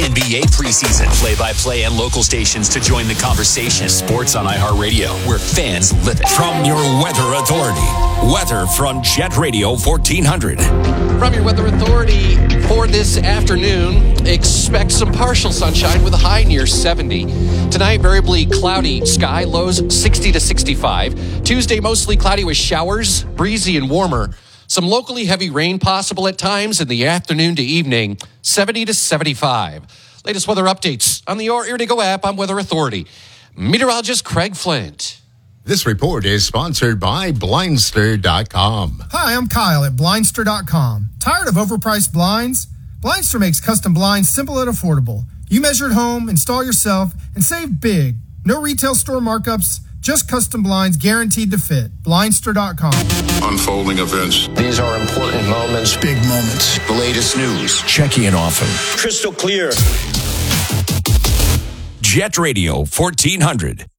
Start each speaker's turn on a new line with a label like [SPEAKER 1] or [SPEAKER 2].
[SPEAKER 1] NBA preseason. Play-by-play and local stations to join the conversation. Sports on iHeartRadio, where fans live it.
[SPEAKER 2] From your Weather Authority. Weather from Jet Radio 1400.
[SPEAKER 3] From your Weather Authority for this afternoon, expect some partial sunshine with a high near 70. Tonight, variably cloudy sky, lows 60 to 65. Tuesday, mostly cloudy with showers, breezy and warmer. Some locally heavy rain possible at times in the afternoon to evening, 70 to 75. Latest weather updates on the Your Ear to Go app on Weather Authority. Meteorologist Craig Flint.
[SPEAKER 4] This report is sponsored by Blindster.com.
[SPEAKER 5] Hi, I'm Kyle at Blindster.com. Tired of overpriced blinds? Blindster makes custom blinds simple and affordable. You measure at home, install yourself, and save big. No retail store markups, just custom blinds guaranteed to fit. Blindster.com.
[SPEAKER 6] Unfolding events.
[SPEAKER 7] These are important moments.
[SPEAKER 6] Big moments.
[SPEAKER 7] The latest news.
[SPEAKER 2] Checking in often.
[SPEAKER 7] Crystal clear.
[SPEAKER 2] Jet Radio 1400.